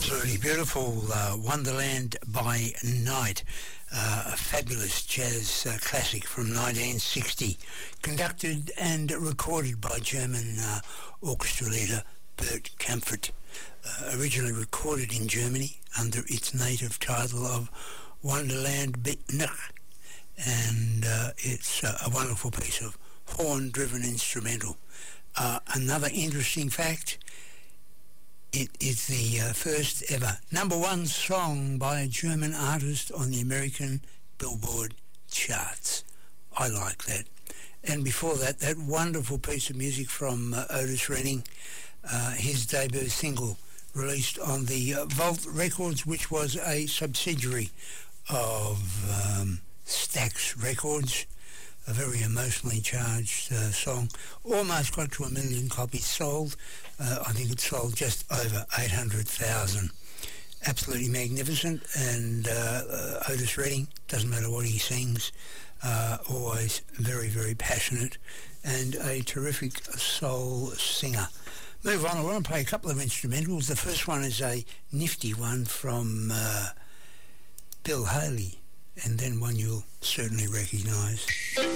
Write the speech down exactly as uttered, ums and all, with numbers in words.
Absolutely beautiful, uh, Wonderland by Night, uh, a fabulous jazz uh, classic from nineteen sixty, conducted and recorded by German uh, orchestra leader Bert Kaempfert, uh, originally recorded in Germany under its native title of Wonderland by Nacht, and uh, it's uh, a wonderful piece of horn-driven instrumental. Uh, another interesting fact, it is the uh, first ever number one song by a German artist on the American Billboard charts. I like that. And before that, that wonderful piece of music from uh, Otis Redding, uh, his debut single released on the uh, Vault Records, which was a subsidiary of um, Stax Records. A very emotionally charged uh, song. Almost got to a million copies sold. Uh, I think it sold just over eight hundred thousand. Absolutely magnificent. And uh, uh, Otis Redding, doesn't matter what he sings, uh, always very, very passionate and a terrific soul singer. Move on. I want to play a couple of instrumentals. The first one is a nifty one from uh, Bill Haley, and then one you'll certainly recognise.